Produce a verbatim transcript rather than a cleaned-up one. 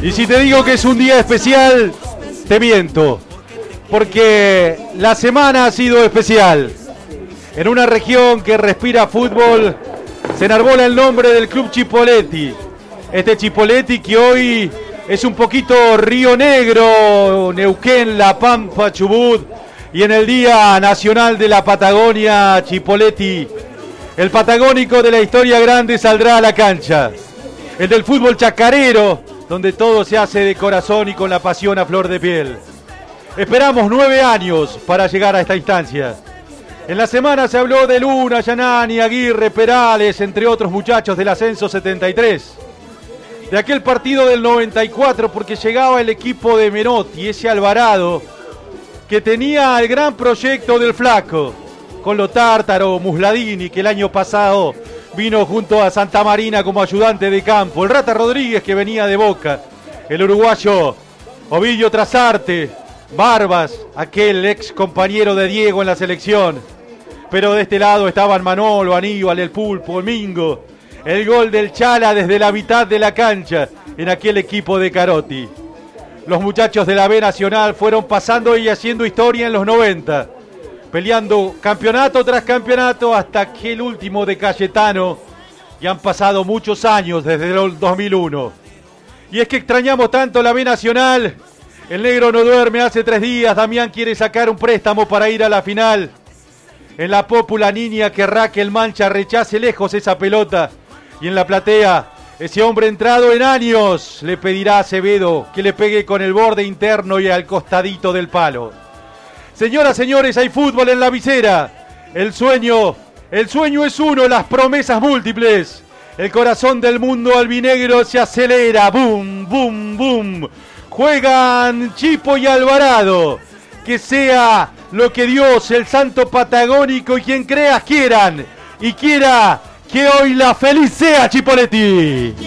Y si te digo que es un día especial, te miento, porque la semana ha sido especial. En una región que respira fútbol, se enarbola el nombre del Club Chipoleti. Este Chipoleti que hoy es un poquito Río Negro, Neuquén, La Pampa, Chubut, y en el Día Nacional de la Patagonia, Chipoleti, el patagónico de la historia grande, saldrá a la cancha. El del fútbol chacarero, donde todo se hace de corazón y con la pasión a flor de piel. Esperamos nueve años para llegar a esta instancia. En la semana se habló de Luna, Yanani, Aguirre, Perales, entre otros muchachos del Ascenso setenta y tres. De aquel partido del noventa y cuatro, porque llegaba el equipo de Menotti, ese Alvarado, que tenía el gran proyecto del Flaco, con lo Tártaro, Musladini, que el año pasado vino junto a Santa Marina como ayudante de campo, el Rata Rodríguez, que venía de Boca, el uruguayo Ovidio Trasarte, Barbas, aquel ex compañero de Diego en la selección. Pero de este lado estaban Manolo, Aníbal, el Pulpo, el Mingo, el gol del Chala desde la mitad de la cancha en aquel equipo de Carotti. Los muchachos de la B Nacional fueron pasando y haciendo historia en los noventa, peleando campeonato tras campeonato hasta aquel último de Cayetano, y han pasado muchos años desde el dos mil uno. Y es que extrañamos tanto la B Nacional. El negro no duerme hace tres días. Damián quiere sacar un préstamo para ir a la final. En la Pópula Niña querrá que el Mancha rechace lejos esa pelota. Y en la platea, ese hombre entrado en años le pedirá a Acevedo que le pegue con el borde interno y al costadito del palo. Señoras, señores, hay fútbol en la visera. El sueño, el sueño es uno, las promesas múltiples. El corazón del mundo albinegro se acelera. Boom, boom, boom. Juegan Chipo y Alvarado. Que sea lo que Dios, el santo patagónico y quien creas quieran. Y quiera que hoy la feliz sea Chipoleti.